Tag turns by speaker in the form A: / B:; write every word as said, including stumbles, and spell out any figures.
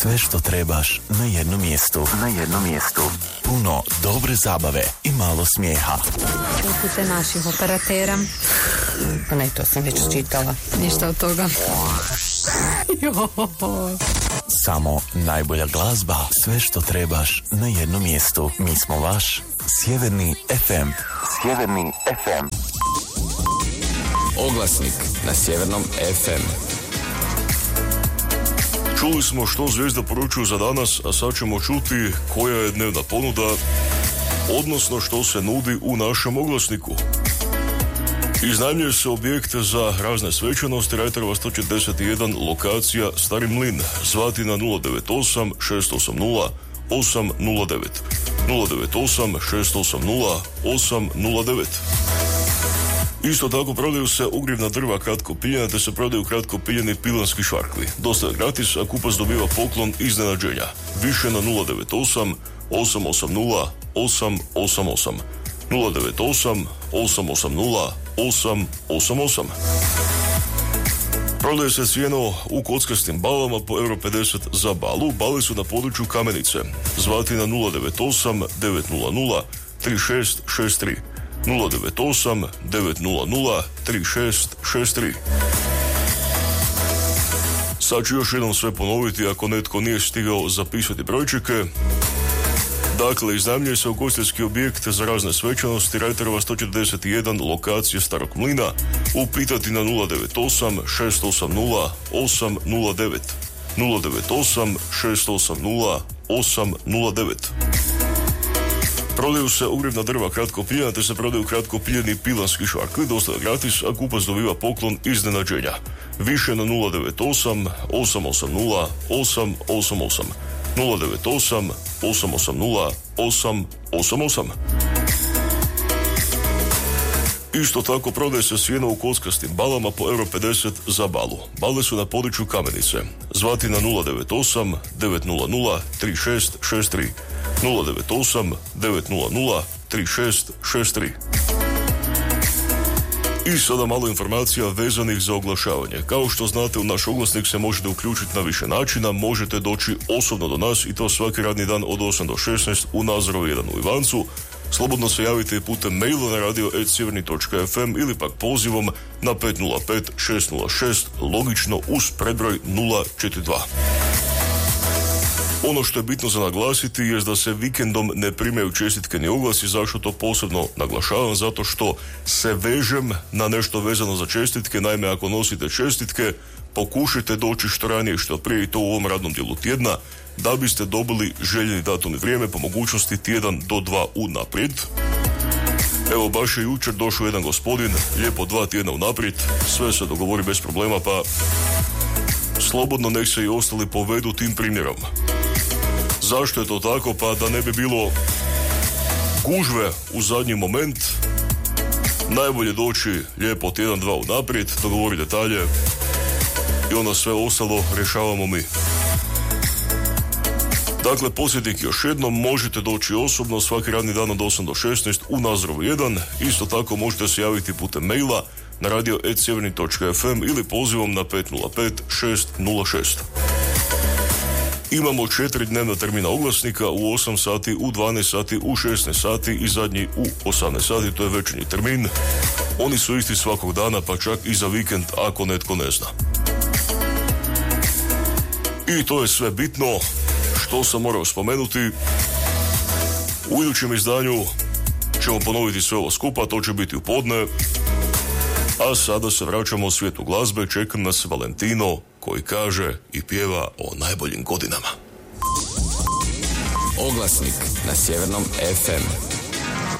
A: Sve što trebaš na jednom mjestu. Na jednom mjestu. Puno dobre zabave i malo smijeha.
B: Upute naših operatera.
C: Pa ne, to sam već čitala.
B: Ništa od toga.
A: Samo najbolja glazba. Sve što trebaš na jednom mjestu. Mi smo vaš Sjeverni ef em. Sjeverni ef em.
D: Oglasnik na Sjevernom ef em.
E: Čuli smo što zvijezda poručuju za danas, a sad ćemo čuti koja je dnevna ponuda, odnosno što se nudi u našem oglasniku. Iznajmljuje se objekte za razne svečanosti, Rajterova sto četrdeset jedan, lokacija Stari Mlin. Zvati na nula devet osam šest osam nula osam nula devet. nula devet osam šest osam nula osam nula devet. Isto tako prodaju se ugrijevna drva kratko piljena, te se prodaju kratko piljeni pilanski švarkli. Dosta je gratis, a kupac dobiva poklon iznenađenja. Više na nula devet osam osam osam nula osam osam osam. nula devet osam osam osam nula osam osam osam. Prodaje se sjeno u kockastim balama po euro pedeset za balu. Bale su na području Kamenice. Zvati na nula devet osam devet nula nula tri šest šest tri. nula devet osam devet nula nula tri šest šest tri. Sad ću još jednom sve ponoviti ako netko nije stigao zapisati brojčike. Dakle, iznajmljuje se ugostiteljski objekt za razne svečanosti, Rajterova sto četrdeset jedan, lokacije Starog Mlina. Upitati na nula devet osam šest osam nula osam nula devet. nula devet osam šest osam nula osam nula devet. Prodaju se ugrijevna drva kratko piljena, te se prodaju kratko piljeni pilanski švarkli, dosta je gratis, a kupac dobiva poklon iznenađenja. Više na nula devet osam osam osam nula osam osam osam. nula devet osam osam osam nula osam osam osam. Isto tako prodaje se sjeno u kockastim balama po euro pedeset za balu. Bale su na području Kamenice. Zvati na nula devet osam devet nula nula tri šest šest tri. nula devet osam devet nula nula tri šest šest tri. I sada malo informacija vezanih za oglašavanje. Kao što znate, u naš oglasnik se možete uključiti na više načina. Možete doći osobno do nas i to svaki radni dan od osam do šesnaest u Nazoru jedan u Ivancu. Slobodno se javite i putem maila na radio at sjeverni točka ef em ili pak pozivom na pet nula pet šest nula šest, logično uz predbroj nula četiri dva. Ono što je bitno za naglasiti je da se vikendom ne primaju čestitke ni oglasi. Zašto to posebno naglašavam? Zato što se vežem na nešto vezano za čestitke. Naime, ako nosite čestitke, pokušajte doći što ranije, što prije, i to u ovom radnom dijelu tjedna, da biste dobili željeni datum i vrijeme, po mogućnosti tjedan do dva unaprijed. Evo, baš je jučer došao jedan gospodin, lijepo dva tjedna unaprijed, sve se dogovori bez problema, pa slobodno nek se i ostali povedu tim primjerom. Zašto je to tako? Pa da ne bi bilo gužve u zadnji moment, najbolje doći lijepo tjedan, dva unaprijed, dogovori detalje i onda sve ostalo rješavamo mi. Dakle, podsjetnik još jednom, možete doći osobno svaki radni dan od osam do šesnaest u Nazorovu jedan. Isto tako možete se javiti putem maila na radio at sjeverni točka ef em ili pozivom na pet nula pet šest nula šest. Imamo četiri dnevna termina oglasnika, u osam sati, u dvanaest sati, u šesnaest sati i zadnji u osamnaest sati, to je večernji termin. Oni su isti svakog dana, pa čak i za vikend ako netko ne zna. I to je sve bitno što sam morao spomenuti. U idućem izdanju ćemo ponoviti sve ovo skupa, to će biti u podne. A sada se vraćamo u svijetu glazbe, čeka nas Valentino koji kaže i pjeva o najboljim godinama.
D: Oglasnik na Sjevernom ef em.